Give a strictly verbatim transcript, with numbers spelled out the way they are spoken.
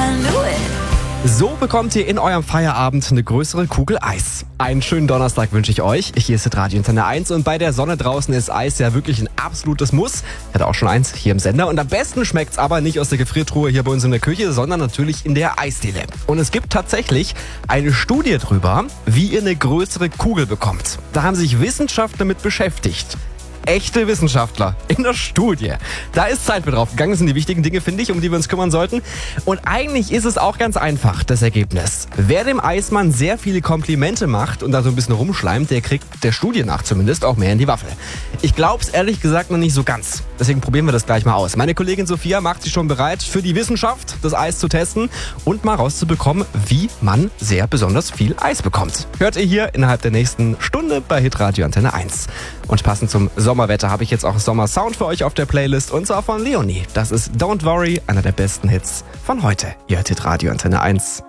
can do it. So bekommt ihr in eurem Feierabend eine größere Kugel Eis. Einen schönen Donnerstag wünsche ich euch. Hier ist Radio Antenne eins und bei der Sonne draußen ist Eis ja wirklich ein absolutes Muss. Ich hatte auch schon eins hier im Sender und am besten schmeckt's aber nicht aus der Gefriertruhe hier bei uns in der Küche, sondern natürlich in der Eisdiele. Und es gibt tatsächlich eine Studie drüber, wie ihr eine größere Kugel bekommt. Da haben sich Wissenschaftler mit beschäftigt. Echte Wissenschaftler in der Studie. Da ist Zeit für drauf gegangen. Das sind die wichtigen Dinge, finde ich, um die wir uns kümmern sollten. Und eigentlich ist es auch ganz einfach, das Ergebnis. Wer dem Eismann sehr viele Komplimente macht und da so ein bisschen rumschleimt, der kriegt der Studie nach zumindest auch mehr in die Waffel. Ich glaube es ehrlich gesagt noch nicht so ganz. Deswegen probieren wir das gleich mal aus. Meine Kollegin Sophia macht sich schon bereit für die Wissenschaft, das Eis zu testen und mal rauszubekommen, wie man sehr besonders viel Eis bekommt. Hört ihr hier innerhalb der nächsten Stunde bei Hitradio Antenne eins. Und passend zum Sommerwetter habe ich jetzt auch Sommersound für euch auf der Playlist und zwar von Leonie. Das ist Don't Worry, einer der besten Hits von heute. Ihr hört Hitradio Antenne eins.